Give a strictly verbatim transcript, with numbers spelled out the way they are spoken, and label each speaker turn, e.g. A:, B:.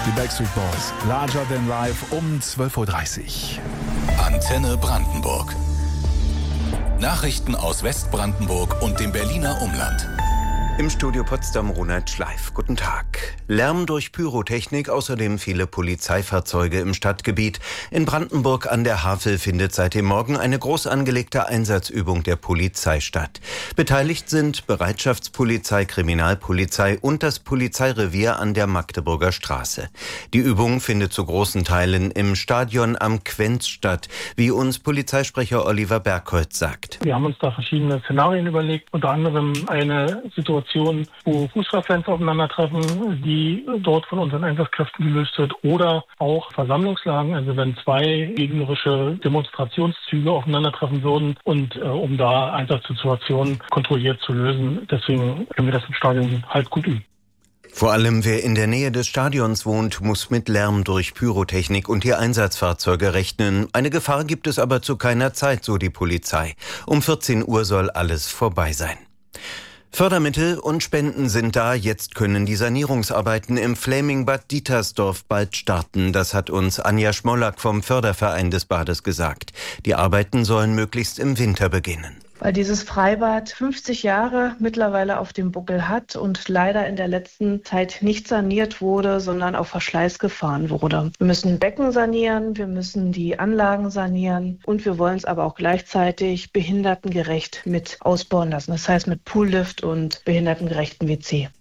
A: Die Backstreet Boys, Larger Than Life um zwölf Uhr dreißig.
B: Antenne Brandenburg. Nachrichten aus Westbrandenburg und dem Berliner Umland.
C: Im Studio Potsdam Ronald Schleif. Guten Tag. Lärm durch Pyrotechnik, außerdem viele Polizeifahrzeuge im Stadtgebiet. In Brandenburg an der Havel findet seit dem Morgen eine groß angelegte Einsatzübung der Polizei statt. Beteiligt sind Bereitschaftspolizei, Kriminalpolizei und das Polizeirevier an der Magdeburger Straße. Die Übung findet zu großen Teilen im Stadion am Quenz statt, wie uns Polizeisprecher Oliver Bergholz sagt.
D: Wir haben uns da verschiedene Szenarien überlegt, unter anderem eine Situation, wo Fußballfans aufeinandertreffen, die dort von unseren Einsatzkräften gelöst wird, oder auch Versammlungslagen, also wenn zwei gegnerische Demonstrationszüge aufeinandertreffen würden, und äh, um da Einsatzsituationen kontrolliert zu lösen. Deswegen können wir das im Stadion halt gut üben.
C: Vor allem wer in der Nähe des Stadions wohnt, muss mit Lärm durch Pyrotechnik und die Einsatzfahrzeuge rechnen. Eine Gefahr gibt es aber zu keiner Zeit, so die Polizei. Um vierzehn Uhr soll alles vorbei sein. Fördermittel und Spenden sind da. Jetzt können die Sanierungsarbeiten im Fläming Bad Dietersdorf bald starten. Das hat uns Anja Schmollack vom Förderverein des Bades gesagt. Die Arbeiten sollen möglichst im Winter beginnen.
E: Weil dieses Freibad fünfzig Jahre mittlerweile auf dem Buckel hat und leider in der letzten Zeit nicht saniert wurde, sondern auf Verschleiß gefahren wurde. Wir müssen Becken sanieren, wir müssen die Anlagen sanieren und wir wollen es aber auch gleichzeitig behindertengerecht mit ausbauen lassen. Das heißt mit Poollift und behindertengerechten W C.